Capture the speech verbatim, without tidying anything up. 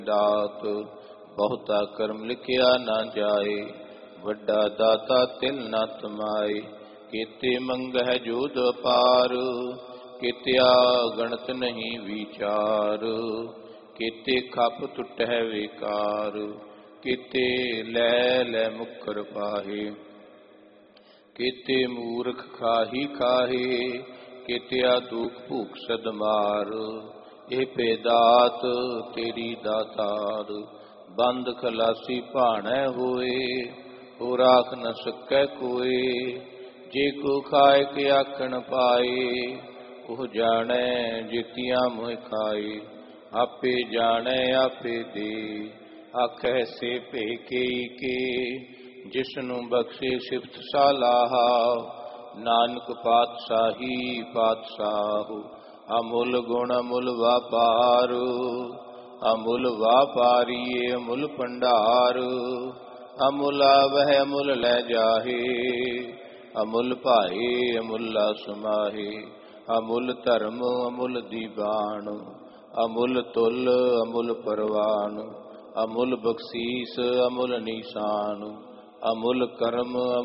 ਦਾਤ ਬਹੁਤਾ ਕਰਮ ਲਿਖਿਆ ਨਾ ਜਾਏ, ਵੱਡਾ ਦਾਤਾ ਤਿਲ ਨਾ ਤਮਾਏ। ਕੀਤੇ ਮੰਗਹਿ ਜੋਧ ਅਪਾਰ, ਕੀਤਿਆ ਗਣਤ ਨਹੀਂ ਵਿਚਾਰ। ਕੀਤੇ ਖਪ ਟੁੱਟਹਿ ਵਿਕਾਰ, ਕੀਤੇ ਲੈ ਲੈ ਮੁਖਰ ਪਾਹੇ। ਕੀਤੇ ਮੂਰਖ ਖਾਹੀ ਖਾਹੇ, ਕੀਤਿਆ ਦੁਖ ਭੂਖ ਸਦ ਮਾਰ। ਇਹ ਭੇਦਾਤ ਤੇਰੀ ਦਾਤਾਰ, ਬੰਦ ਖਲਾਸੀ ਭਾਣੈ ਹੋਏ। ਹੋ ਰਾਖ ਨ ਸਕੈ ਕੋਏ, ਜੇ ਕੋ ਖਾਇ ਕੇ ਆਖਣ ਪਾਏ। ਉਹ ਜਾਣੈ ਜਿਤੀਆਂ ਮੋਹਿ ਖਾਏ, ਆਪੇ ਜਾਣੈ ਆਪੇ ਦੇ। ਆਖੈ ਸੇ ਭੇ ਕੇਈ ਕੇ, ਜਿਸਨੂੰ ਬਖਸ਼ੇ ਸਿਫਤ ਸਾਲਾਹਾ। ਨਾਨਕ ਪਾਤਸ਼ਾਹੀ ਪਾਤਸ਼ਾਹੁ, ਅਮੁੱਲ ਗੁਣ ਅਮੁੱਲ ਵਾਪਾਰ। ਅਮੁੱਲ ਵਾਪਾਰੀਏ ਅਮੁੱਲ ਭੰਡਾਰ, ਅਮੁੱਲ ਆਵਹਿ ਅਮੁੱਲ ਲੈ ਜਾਹੇ। ਅਮੁੱਲ ਭਾਏ ਅਮੁੱਲਾ ਸਮਾਹੇ, ਅਮੁੱਲ ਧਰਮ ਅਮੁੱਲ ਦੀਵਾਨ। ਅਮੁੱਲ ਤੁਲ ਅਮੁੱਲ ਪਰਵਾਨ, ਅਮੁੱਲ ਬਖਸ਼ੀਸ ਅਮੁੱਲ ਨੀਸਾਨ। ਅਮੁੱਲ ਕਰਮ